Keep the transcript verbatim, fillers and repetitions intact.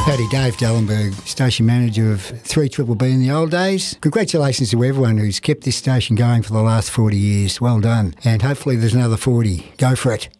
Paddy Dave Dallenberg, station manager of three Triple B in the old days. Congratulations to everyone who's kept this station going for the last forty years. Well done. And hopefully there's another forty. Go for it.